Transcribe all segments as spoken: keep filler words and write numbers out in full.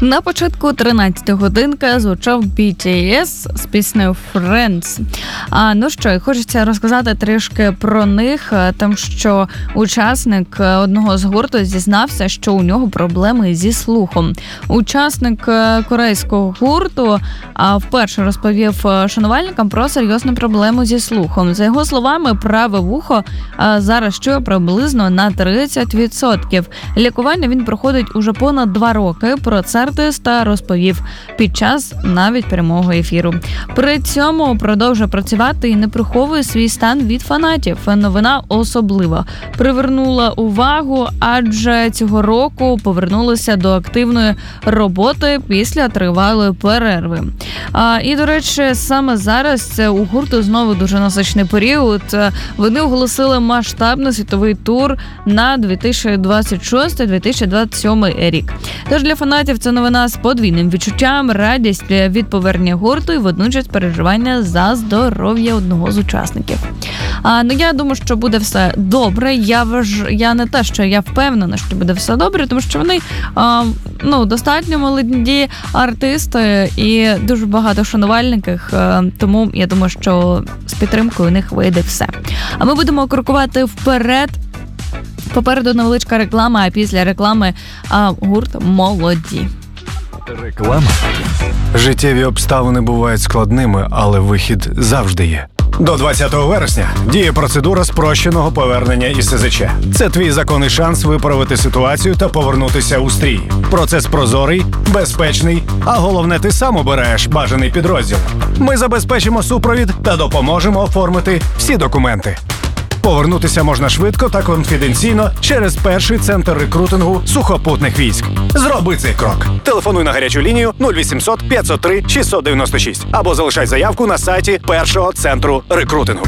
На початку тринадцятої годинки звучав бі ті ес з піснею «Friends». А, ну що, хочеться розказати трішки про них, тому що учасник одного з гурту зізнався, що у нього проблеми зі слухом. Учасник корейського гурту а, вперше розповів шанувальникам про серйозну проблему зі слухом. За його словами, праве вухо а, зараз чує приблизно на тридцять відсотків. Лікування він проходить уже понад два роки. Про це артиста розповів під час навіть прямого ефіру. При цьому продовжує працювати і не приховує свій стан від фанатів. Новина особлива привернула увагу, адже цього року повернулися до активної роботи після тривалої перерви. А, і, до речі, саме зараз у гурту знову дуже насичений період. Вони оголосили масштабний світовий тур на дві тисячі двадцять шостий - дві тисячі двадцять сьомий рік. Тож для фанатів це новина з подвійним відчуттям, радість від повернення гурту і водночас переживання за здоров'я одного з учасників. А, ну, я думаю, що буде все добре. Я, важ... я не те, що я впевнена, що буде все добре, тому що вони а, ну, достатньо молоді артисти і дуже багато шанувальників, а, тому я думаю, що з підтримкою у них вийде все. А ми будемо крокувати вперед. Попереду невеличка реклама, а після реклами а, гурт «Молоді». Реклама. Життєві обставини бувають складними, але вихід завжди є. До двадцятого вересня діє процедура спрощеного повернення із ес зет че. Це твій законний шанс виправити ситуацію та повернутися у стрій. Процес прозорий, безпечний, а головне, ти сам обираєш бажаний підрозділ. Ми забезпечимо супровід та допоможемо оформити всі документи. Повернутися можна швидко та конфіденційно через перший центр рекрутингу сухопутних військ. Зроби цей крок. Телефонуй на гарячу лінію нуль вісімсот п'ятсот три шістсот дев'яносто шість або залишай заявку на сайті першого центру рекрутингу.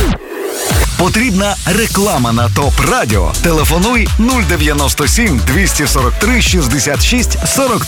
Потрібна реклама на ТОП Радіо. Телефонуй нуль дев'яносто сім двісті сорок три шістдесят шість сорок